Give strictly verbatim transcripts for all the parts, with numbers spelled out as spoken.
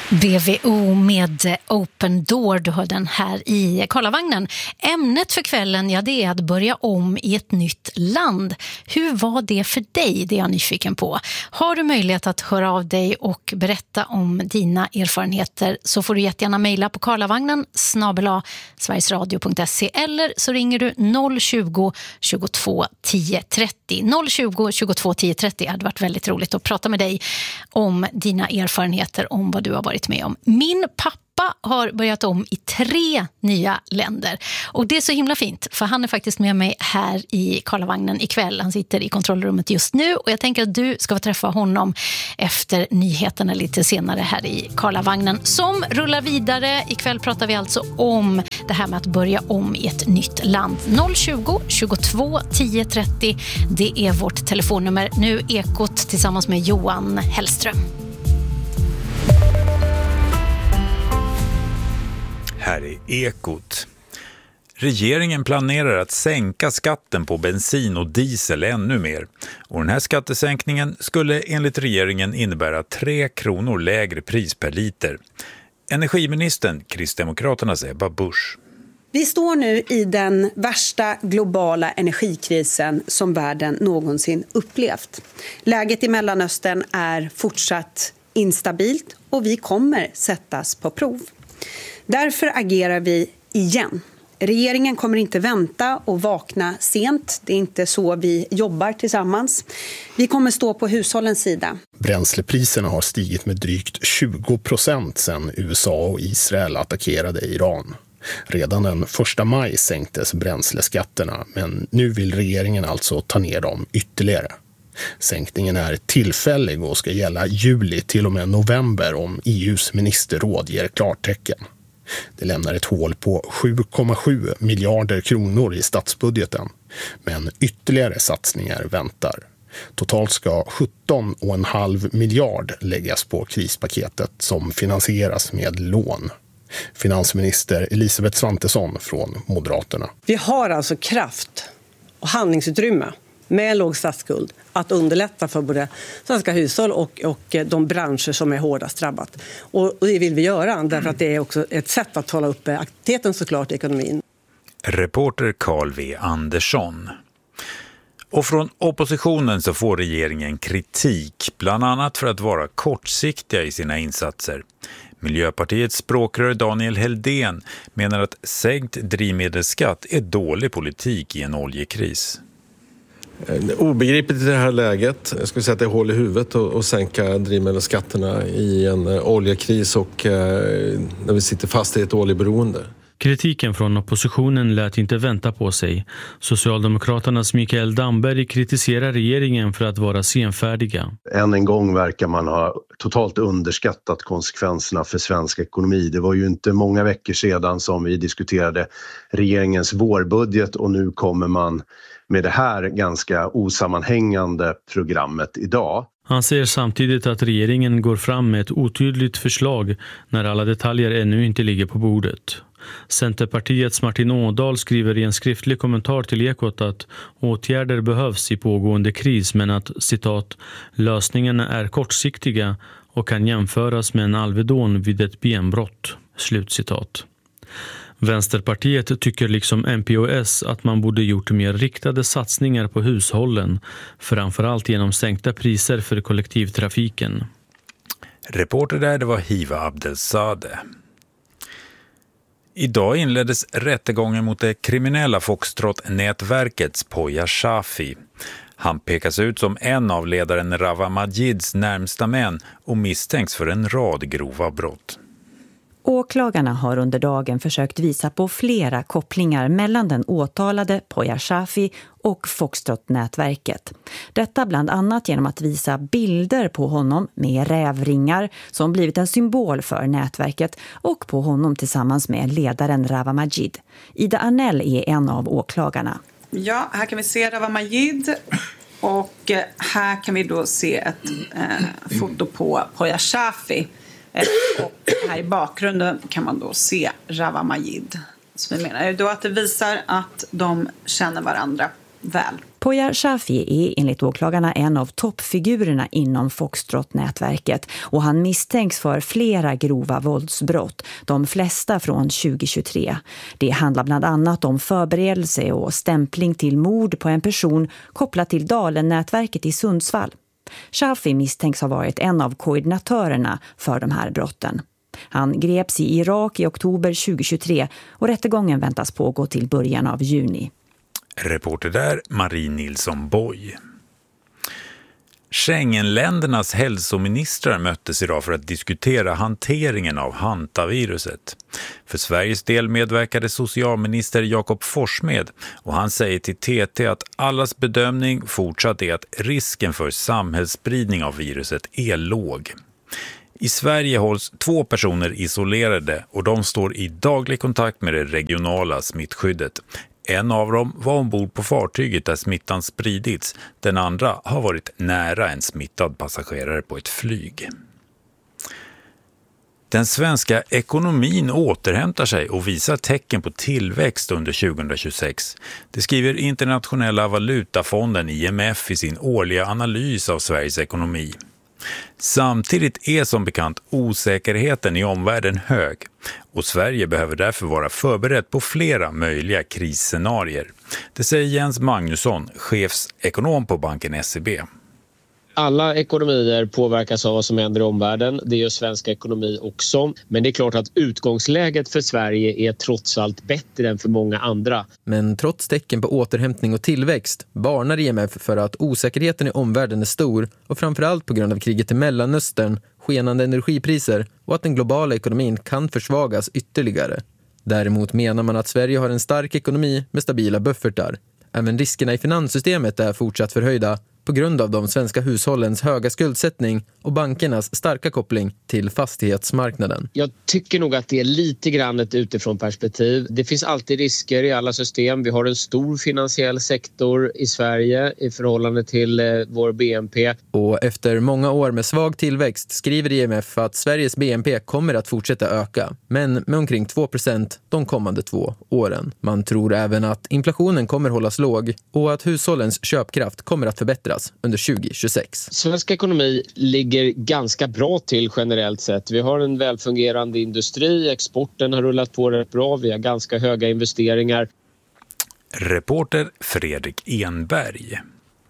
B V O med Open Door, du hör den här i Karlavagnen. Ämnet för kvällen, ja, det är att börja om i ett nytt land. Hur var det för dig? Det är jag nyfiken på. Har du möjlighet att höra av dig och berätta om dina erfarenheter så får du jättegärna mejla på karlavagnen snabel-a sverigesradio punkt se eller så ringer du noll tjugo, tjugotvå, tio, trettio. noll tjugo, tjugotvå, tio, trettio. Det hade varit väldigt roligt att prata med dig om dina erfarenheter, om vad du har varit med om. Min pappa har börjat om i tre nya länder. Och det är så himla fint, för han är faktiskt med mig här i Karlavagnen ikväll. Han sitter i kontrollrummet just nu och jag tänker att du ska få träffa honom efter nyheterna lite senare här i Karlavagnen som rullar vidare. Ikväll pratar vi alltså om det här med att börja om i ett nytt land. noll tjugo, tjugotvå, tio, trettio. Det är vårt telefonnummer. Nu Ekot tillsammans med Johan Hellström. Här är Ekot. Regeringen planerar att sänka skatten på bensin och diesel ännu mer. Och den här skattesänkningen skulle enligt regeringen innebära tre kronor lägre pris per liter. Energiministern, Kristdemokraternas Ebba Busch. Vi står nu i den värsta globala energikrisen som världen någonsin upplevt. Läget i Mellanöstern är fortsatt instabilt och vi kommer sättas på prov. Därför agerar vi igen. Regeringen kommer inte vänta och vakna sent. Det är inte så vi jobbar tillsammans. Vi kommer stå på hushållens sida. Bränslepriserna har stigit med drygt tjugo procent sedan U S A och Israel attackerade Iran. Redan den första maj sänktes bränsleskatterna, men nu vill regeringen alltså ta ner dem ytterligare. Sänkningen är tillfällig och ska gälla juli till och med november om E U:s ministerråd ger klartecken. Det lämnar ett hål på sju komma sju miljarder kronor i statsbudgeten, men ytterligare satsningar väntar. Totalt ska sjutton komma fem miljard läggas på krispaketet som finansieras med lån. Finansminister Elisabeth Svantesson från Moderaterna. Vi har alltså kraft och handlingsutrymme med låg statsskuld att underlätta för både svenska hushåll och, och de branscher som är hårdast drabbat. Och, och det vill vi göra därför att det är också ett sätt att hålla upp aktiviteten såklart i ekonomin. Reporter Carl V. Andersson. Och från oppositionen så får regeringen kritik, bland annat för att vara kortsiktiga i sina insatser. Miljöpartiets språkrör Daniel Heldén menar att sänkt drivmedelsskatt är dålig politik i en oljekris. Obegripligt i det här läget. Jag skulle säga att det är hål i huvudet att sänka drivmedelsskatterna i en oljekris och när vi sitter fast i ett oljeberoende. Kritiken från oppositionen lät inte vänta på sig. Socialdemokraternas Mikael Damberg kritiserar regeringen för att vara senfärdiga. Än en gång verkar man ha totalt underskattat konsekvenserna för svensk ekonomi. Det var ju inte många veckor sedan som vi diskuterade regeringens vårbudget och nu kommer man med det här ganska osammanhängande programmet idag. Han säger samtidigt att regeringen går fram med ett otydligt förslag när alla detaljer ännu inte ligger på bordet. Centerpartiets Martin Ådahl skriver i en skriftlig kommentar till Ekot att åtgärder behövs i pågående kris men att, citat, lösningarna är kortsiktiga och kan jämföras med en Alvedon vid ett benbrott, slutcitat. Vänsterpartiet tycker liksom M P och S att man borde gjort mer riktade satsningar på hushållen, framförallt genom sänkta priser för kollektivtrafiken. Reporter där, det var Hiva Abdelzadeh. Idag inleddes rättegången mot det kriminella Foxtrot-nätverkets Poya Shafi. Han pekas ut som en av ledaren Rawa Majids närmsta män och misstänks för en rad grova brott. Åklagarna har under dagen försökt visa på flera kopplingar mellan den åtalade Poya Shafi och Foxtrot-nätverket. Detta bland annat genom att visa bilder på honom med rävringar som blivit en symbol för nätverket och på honom tillsammans med ledaren Rawa Majid. Ida Arnell är en av åklagarna. Ja, här kan vi se Rawa Majid och här kan vi då se ett eh, foto på Poya Shafi. Och här i bakgrunden kan man då se Rawa Majid. Så vi menar då att det visar att de känner varandra. väl. Poya Shafi är enligt åklagarna en av toppfigurerna inom Foxtrot-nätverket och han misstänks för flera grova våldsbrott, de flesta från tjugohundratjugotre. Det handlar bland annat om förberedelse och stämpling till mord på en person kopplat till Dalen-nätverket i Sundsvall. Shafi misstänks ha varit en av koordinatörerna för de här brotten. Han greps i Irak i oktober tjugohundratjugotre och rättegången väntas pågå till början av juni. Reporter där, Marie Nilsson Boy. Schengenländernas hälsoministrar möttes idag för att diskutera hanteringen av hantaviruset. För Sveriges del medverkade socialminister Jakob Forssmed och han säger till T T att allas bedömning fortsatt är att risken för samhällsspridning av viruset är låg. I Sverige hålls två personer isolerade och de står i daglig kontakt med det regionala smittskyddet. En av dem var ombord på fartyget där smittan spridits. Den andra har varit nära en smittad passagerare på ett flyg. Den svenska ekonomin återhämtar sig och visar tecken på tillväxt under tjugohundratjugosex. Det skriver Internationella valutafonden I M F i sin årliga analys av Sveriges ekonomi. Samtidigt är som bekant osäkerheten i omvärlden hög och Sverige behöver därför vara förberett på flera möjliga krisscenarier. Det säger Jens Magnusson, chefsekonom på banken S E B. Alla ekonomier påverkas av vad som händer i omvärlden. Det gör svensk ekonomi också. Men det är klart att utgångsläget för Sverige är trots allt bättre än för många andra. Men trots tecken på återhämtning och tillväxt varnar I M F för att osäkerheten i omvärlden är stor och framförallt på grund av kriget i Mellanöstern, skenande energipriser och att den globala ekonomin kan försvagas ytterligare. Däremot menar man att Sverige har en stark ekonomi med stabila buffertar. Även riskerna i finanssystemet är fortsatt förhöjda på grund av de svenska hushållens höga skuldsättning och bankernas starka koppling till fastighetsmarknaden. Jag tycker nog att det är lite grann ett utifrån perspektiv. Det finns alltid risker i alla system. Vi har en stor finansiell sektor i Sverige i förhållande till eh, vår B N P. Och efter många år med svag tillväxt skriver I M F att Sveriges B N P kommer att fortsätta öka, men med omkring två procent de kommande två åren. Man tror även att inflationen kommer hållas låg och att hushållens köpkraft kommer att förbättras under tjugohundratjugosex. Svensk ekonomi ligger ganska bra till generellt sett. Vi har en välfungerande industri, exporten har rullat på rätt bra, vi har ganska höga investeringar. Reporter Fredrik Enberg.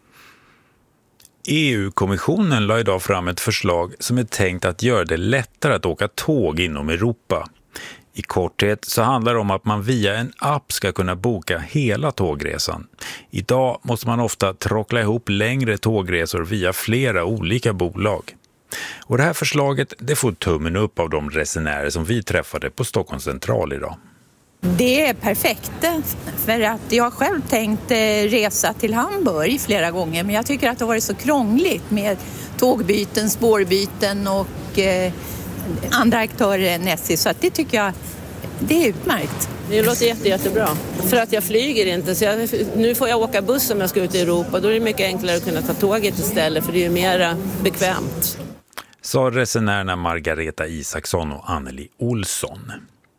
E U-kommissionen la idag fram ett förslag som är tänkt att göra det lättare att åka tåg inom Europa. I korthet så handlar det om att man via en app ska kunna boka hela tågresan. Idag måste man ofta trockla ihop längre tågresor via flera olika bolag. Och det här förslaget det får tummen upp av de resenärer som vi träffade på Stockholms central idag. Det är perfekt för att jag har själv tänkt resa till Hamburg flera gånger, men jag tycker att det har varit så krångligt med tågbyten, spårbyten och eh, andra aktörer än S J, så att det tycker jag det är utmärkt. Det låter jätte, jättebra. För att jag flyger inte, så jag, nu får jag åka buss om jag ska ut i Europa. Då är det mycket enklare att kunna ta tåget istället, för det är ju mer bekvämt. Sa resenärerna Margareta Isaksson och Anneli Olsson.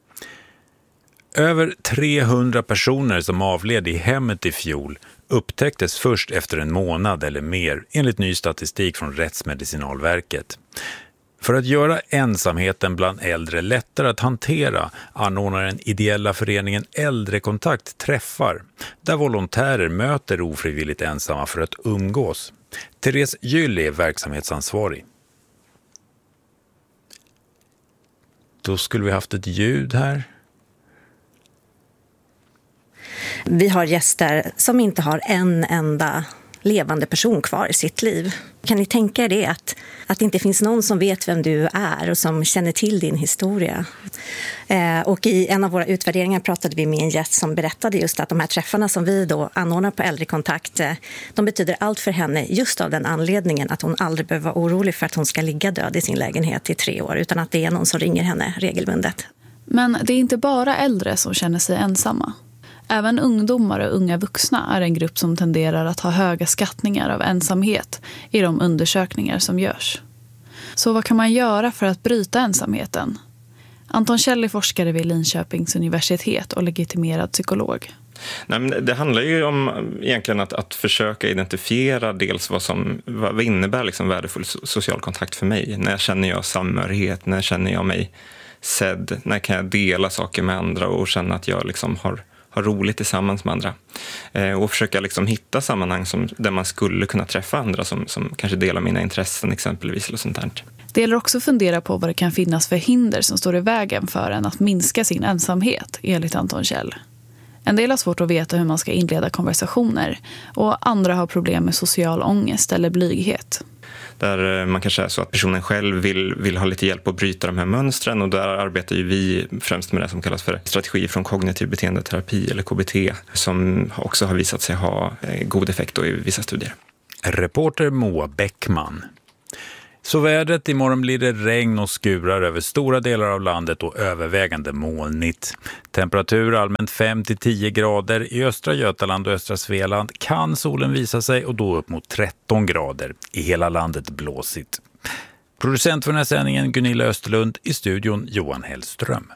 Över trehundra personer som avled i hemmet i fjol upptäcktes först efter en månad eller mer enligt ny statistik från Rättsmedicinalverket. För att göra ensamheten bland äldre lättare att hantera anordnar den ideella föreningen Äldrekontakt träffar där volontärer möter ofrivilligt ensamma för att umgås. Therese Gyll är verksamhetsansvarig. Då skulle vi haft ett ljud här. Vi har gäster som inte har en enda levande person kvar i sitt liv. Kan ni tänka er det att, att det inte finns någon som vet vem du är och som känner till din historia? Eh, och i en av våra utvärderingar pratade vi med en gäst som berättade just att de här träffarna som vi då anordnar på Äldrekontakt, eh, de betyder allt för henne just av den anledningen att hon aldrig behöver vara orolig för att hon ska ligga död i sin lägenhet i tre år, utan att det är någon som ringer henne regelbundet. Men det är inte bara äldre som känner sig ensamma. Även ungdomar och unga vuxna är en grupp som tenderar att ha höga skattningar av ensamhet i de undersökningar som görs. Så vad kan man göra för att bryta ensamheten? Anton Kjell är forskare vid Linköpings universitet och legitimerad psykolog. Nej, men det handlar ju om egentligen att, att försöka identifiera dels vad som vad innebär liksom värdefull social kontakt för mig. När känner jag samhörighet, när känner jag mig sedd, när kan jag dela saker med andra och känna att jag liksom har, har roligt tillsammans med andra. Eh, och försöka liksom hitta sammanhang som, där man skulle kunna träffa andra som, som kanske delar mina intressen exempelvis. Eller sånt där. Det gäller också att fundera på vad det kan finnas för hinder som står i vägen för en att minska sin ensamhet, enligt Anton Kjell. En del har svårt att veta hur man ska inleda konversationer och andra har problem med social ångest eller blyghet. Där man kanske är så att personen själv vill, vill ha lite hjälp att bryta de här mönstren, och där arbetar ju vi främst med det som kallas för strategi från kognitiv beteendeterapi eller K B T, som också har visat sig ha god effekt då i vissa studier. Reporter Moa Bäckman. Så vädret, imorgon blir det regn och skurar över stora delar av landet och övervägande molnigt. Temperatur allmänt fem till tio grader. I östra Götaland och östra Svealand kan solen visa sig och då upp mot tretton grader. I hela landet blåsigt. Producent för den här sändningen Gunilla Österlund, i studion Johan Hellström.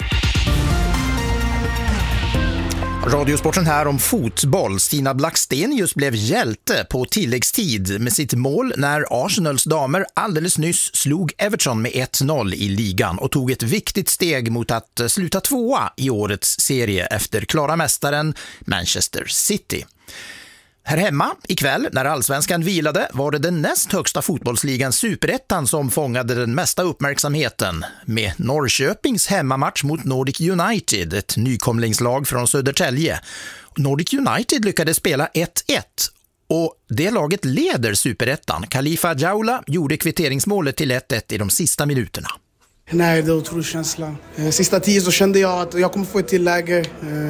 Radiosporten här om fotboll. Stina Blackstenius blev hjälte på tilläggstid med sitt mål när Arsenals damer alldeles nyss slog Everton med ett noll i ligan och tog ett viktigt steg mot att sluta tvåa i årets serie efter klara mästaren Manchester City. Här hemma ikväll, när allsvenskan vilade, var det den näst högsta fotbollsligan Superettan som fångade den mesta uppmärksamheten med Norrköpings hemmamatch mot Nordic United, ett nykomlingslag från Södertälje. Nordic United lyckades spela ett ett och det laget leder Superettan. Khalifa Jaula gjorde kvitteringsmålet till ett ett i de sista minuterna. Nej, det är en otrolig känsla. Sista tio så kände jag att jag kommer få ett till läge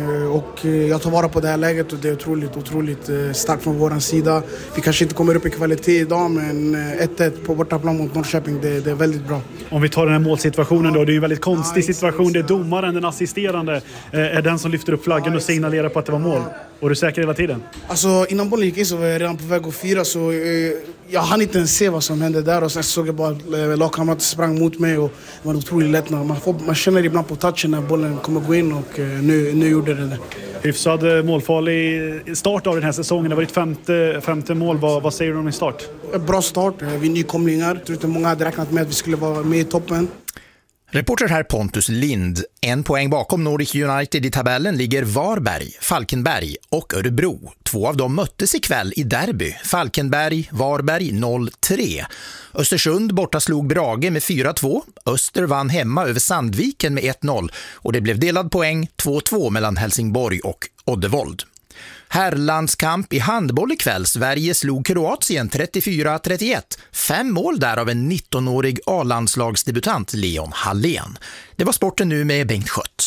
och jag tar vara på det här läget och det är otroligt, otroligt starkt från vår sida. Vi kanske inte kommer upp i kvalitet idag, men ett ett på bortaplan mot Norrköping, det, det är väldigt bra. Om vi tar den här målsituationen då, det är en väldigt konstig situation. Det är domaren, den assisterande, är den som lyfter upp flaggan och signalerar på att det var mål. Och du är säker hela tiden? Alltså innan bollen gick in så var jag redan på väg att fira, så eh, jag hann inte ens se vad som hände där. Och sen såg jag bara att lagkamrater sprang mot mig och det var otroligt lättnad. Man, får, man känner ibland på touchen när bollen kommer gå in och eh, nu, nu gjorde det det. Hyfsad målfarlig start av den här säsongen. Det var ditt femte, femte mål. Vad, vad säger du om din start? Bra start. Vi är nykomlingar. Jag tror inte många hade räknat med att vi skulle vara med i toppen. Reporter här Pontus Lind. En poäng bakom Nordic United i tabellen ligger Varberg, Falkenberg och Örebro. Två av dem möttes ikväll i derby. Falkenberg, Varberg noll tre. Östersund borta slog Brage med fyra två. Öster vann hemma över Sandviken med ett noll. Och det blev delad poäng två två mellan Helsingborg och Oddevold. Herrlandskamp i handboll ikväll. Sverige slog Kroatien trettiofyra trettioett. Fem mål där av en nittonårig A-landslagsdebutant Leon Hallén. Det var sporten nu med Bengt Schött.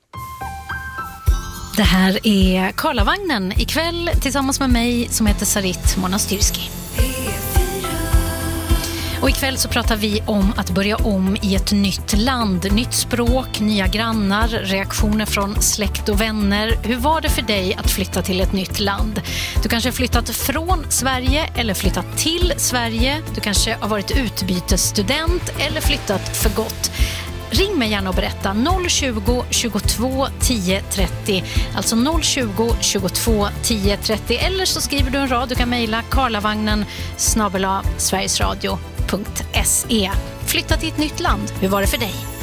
Det här är Karlavagnen ikväll tillsammans med mig som heter Sarit Monastyrski. Och ikväll så pratar vi om att börja om i ett nytt land. Nytt språk, nya grannar, reaktioner från släkt och vänner. Hur var det för dig att flytta till ett nytt land? Du kanske har flyttat från Sverige eller flyttat till Sverige. Du kanske har varit utbytesstudent eller flyttat för gott. Ring mig gärna och berätta noll tjugo tjugotvå tio trettio, alltså noll tjugo tjugotvå tio trettio, eller så skriver du en rad. Du kan mejla karlavagnen snabel-a sverigesradio punkt se. Flytta till ett nytt land, hur var det för dig?